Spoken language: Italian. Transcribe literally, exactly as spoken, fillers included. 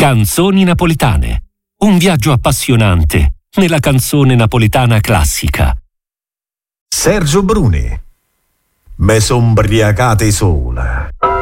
Canzoni napoletane. Un viaggio appassionante nella canzone napoletana classica. Sergio Bruni. Me son briacate sola.